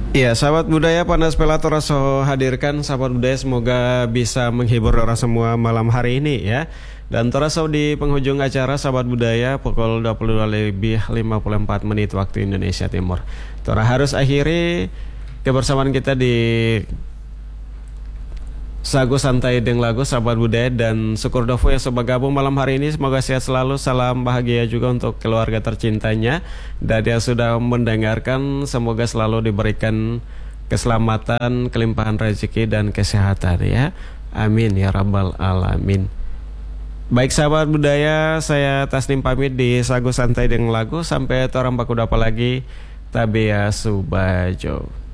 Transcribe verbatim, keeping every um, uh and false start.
Iya, sahabat budaya Panas Pelato Raso hadirkan sahabat budaya semoga bisa menghibur orang semua malam hari ini ya. Dan Toraso di penghujung acara sahabat budaya pukul dua puluh dua lebih lima puluh empat menit waktu Indonesia Timur. Tora harus akhiri kebersamaan kita di Sagu Santai Deng Lagu sahabat budaya dan syukur dovo yang sudah gabung malam hari ini. Semoga sehat selalu, salam bahagia juga untuk keluarga tercintanya. Dan yang sudah mendengarkan semoga selalu diberikan keselamatan, kelimpahan rezeki dan kesehatan ya. Amin ya rabbal alamin. Baik sahabat budaya, saya Tasnim pamit di Sagu Santai Deng Lagu. Sampai orang baku dapa lagi. Tabea Subajo.